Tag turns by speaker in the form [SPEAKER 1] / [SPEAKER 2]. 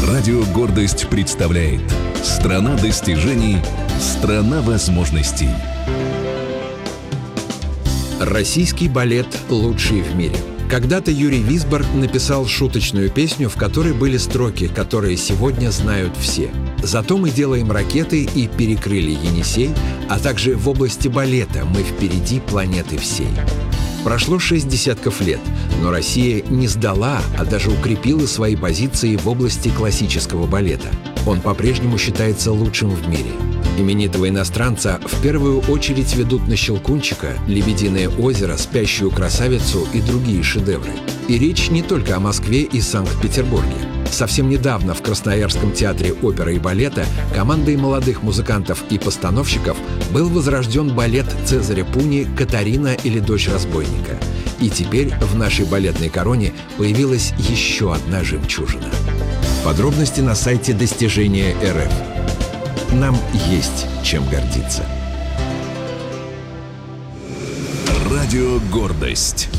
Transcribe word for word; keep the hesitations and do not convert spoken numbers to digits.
[SPEAKER 1] Радио «Гордость» представляет «Страна достижений, страна возможностей».
[SPEAKER 2] Российский балет лучший в мире. Когда-то Юрий Висбор написал шуточную песню, в которой были строки, которые сегодня знают все. «Зато мы делаем ракеты и перекрыли Енисей, а также в области балета мы впереди планеты всей». Прошло шесть десятков лет, но Россия не сдала, а даже укрепила свои позиции в области классического балета. Он по-прежнему считается лучшим в мире. Именитого иностранца в первую очередь ведут на «Щелкунчика», «Лебединое озеро», «Спящую красавицу» и другие шедевры. И речь не только о Москве и Санкт-Петербурге. Совсем недавно в Красноярском театре оперы и балета командой молодых музыкантов и постановщиков был возрожден балет Цезаря Пуни «Катарина или дочь разбойника». И теперь в нашей балетной короне появилась еще одна жемчужина. Подробности на сайте достижения точка эр эф. Нам есть чем гордиться.
[SPEAKER 1] Радио «Гордость».